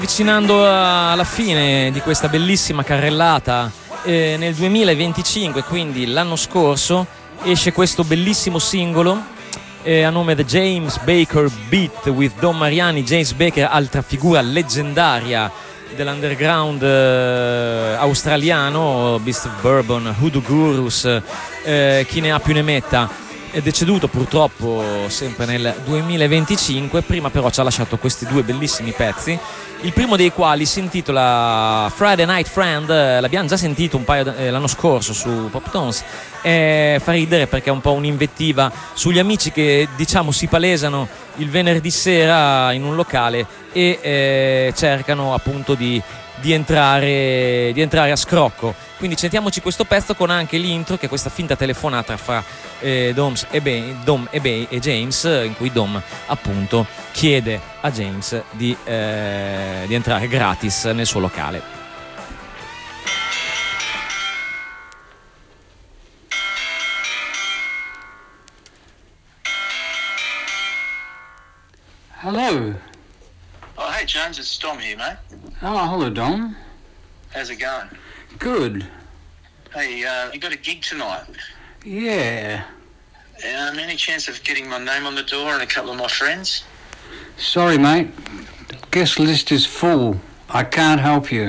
Avvicinando alla fine di questa bellissima carrellata, nel 2025, quindi l'anno scorso, esce questo bellissimo singolo a nome The James Baker Beat with Don Mariani. James Baker, altra figura leggendaria dell'underground australiano, Beast of Bourbon, Hoodoo Gurus, chi ne ha più ne metta. È deceduto purtroppo sempre nel 2025, prima però ci ha lasciato questi due bellissimi pezzi, il primo dei quali si intitola Friday Night Friend. L'abbiamo già sentito l'anno scorso su Pop Tones, fa ridere perché è un po' un'invettiva sugli amici che, diciamo, si palesano il venerdì sera in un locale e cercano appunto di entrare a scrocco. Quindi sentiamoci questo pezzo con anche l'intro, che è questa finta telefonata fra Dom e James, in cui Dom appunto chiede a James di entrare gratis nel suo locale. Hello. Oh, hey, James, it's Dom here, mate. Oh, hello, Dom. How's it going? Good. Hey, you got a gig tonight. Yeah. Any chance of getting my name on the door and a couple of my friends? Sorry, mate. The guest list is full. I can't help you.